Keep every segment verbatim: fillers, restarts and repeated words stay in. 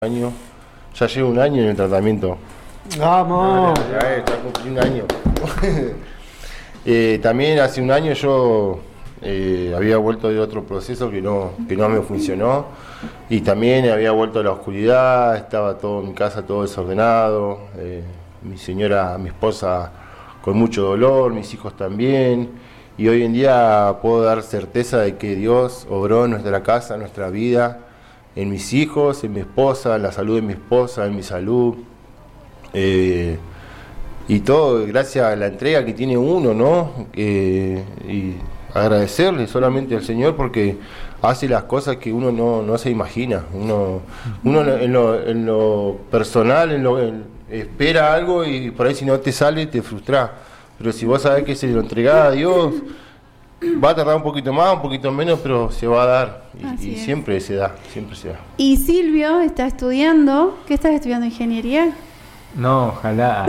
año, ya llevo un año en el tratamiento. ¡Vamos! Ya, ya, ya cumplí un año. eh, también hace un año yo eh, había vuelto de otro proceso que no, que no me funcionó, y también había vuelto a la oscuridad, estaba todo en mi casa todo desordenado, eh, mi señora, mi esposa con mucho dolor, mis hijos también, y hoy en día puedo dar certeza de que Dios obró en nuestra casa, en nuestra vida, en mis hijos, en mi esposa, en la salud de mi esposa, en mi salud, eh, y todo gracias a la entrega que tiene uno, ¿no? Eh, y agradecerle solamente al Señor porque hace las cosas que uno no, no se imagina. Uno, uno en, lo, en lo personal en lo, en, espera algo y por ahí si no te sale te frustra. Pero si vos sabés que se lo entregás a Dios, va a tardar un poquito más, un poquito menos, pero se va a dar. Y, y siempre se da, siempre se da. Y Silvio está estudiando, ¿qué estás estudiando? ¿Ingeniería? No, ojalá.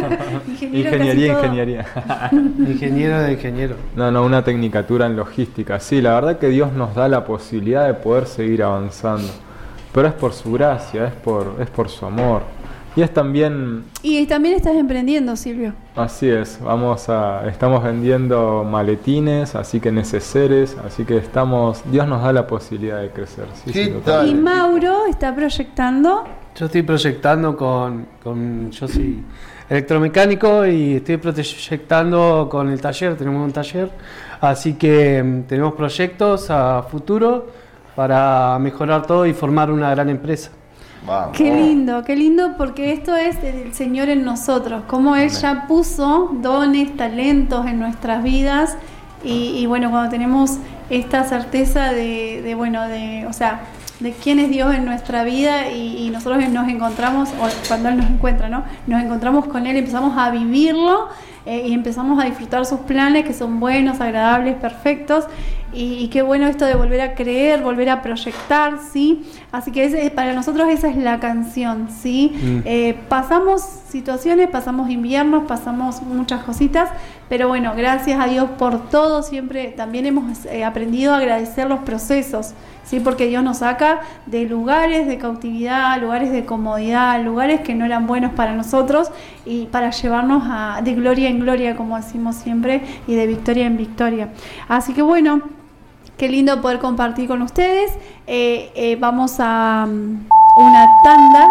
Ingeniería, ingeniería. Ingeniero de ingeniero. No, no, una tecnicatura en logística. Sí, la verdad que Dios nos da la posibilidad de poder seguir avanzando. Pero es por su gracia, es por, es por su amor. Y es también... Y también estás emprendiendo, Silvio. Así es, vamos a, estamos vendiendo maletines, así que neceseres, así que estamos, Dios nos da la posibilidad de crecer. Sí, ¿Qué sí, tal? Y Mauro está proyectando. Yo estoy proyectando con, con... Yo soy electromecánico y estoy proyectando con el taller, tenemos un taller, así que mm, tenemos proyectos a futuro para mejorar todo y formar una gran empresa. Vamos. Qué lindo, qué lindo, porque esto es el Señor en nosotros, como Él ya puso dones, talentos en nuestras vidas, y, y bueno, cuando tenemos esta certeza de, de bueno, de, o sea, de quién es Dios en nuestra vida, y, y nosotros nos encontramos, o cuando Él nos encuentra, ¿no? Nos encontramos con Él, empezamos a vivirlo, eh, y empezamos a disfrutar sus planes que son buenos, agradables, perfectos. Y, y qué bueno esto de volver a creer, volver a proyectar, ¿sí? Así que ese, para nosotros esa es la canción, ¿sí? Mm. Eh, pasamos situaciones, pasamos inviernos, pasamos muchas cositas, pero bueno, gracias a Dios por todo, siempre también hemos eh, aprendido a agradecer los procesos, ¿sí? Porque Dios nos saca de lugares de cautividad, lugares de comodidad, lugares que no eran buenos para nosotros, y para llevarnos a, de gloria en gloria, como decimos siempre, y de victoria en victoria. Así que bueno, qué lindo poder compartir con ustedes. Eh, eh, vamos a um, una tanda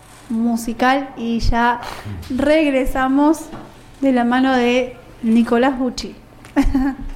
musical y ya regresamos de la mano de Nicolás Bucci.